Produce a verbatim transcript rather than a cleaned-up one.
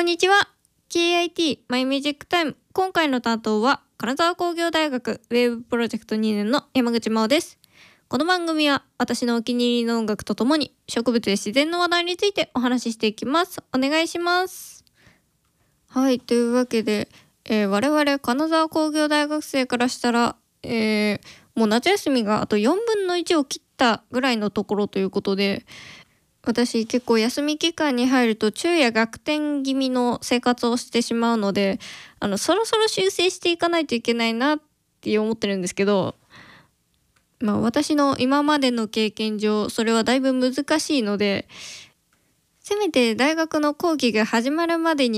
こんにちは。 ケーアイティー マイミュージックタイム。今回の担当は金沢工業大学ウェーブプロジェクトにねんの山口真央です。この番組は私のお気に入りの音楽とともに植物や自然の話題についてお話ししていきます。お願いします。はい、というわけで、えー、我々金沢工業大学生からしたら、えー、もう夏休みがあとよんぶんのいちを切ったぐらいのところということで、私結構休み期間に入ると昼夜逆転気味の生活をしてしまうので、あのそろそろ修正していかないといけないなって思ってるんですけど、まあ私の今までの経験上それはだいぶ難しいので、せめて大学の講義が始まるまでに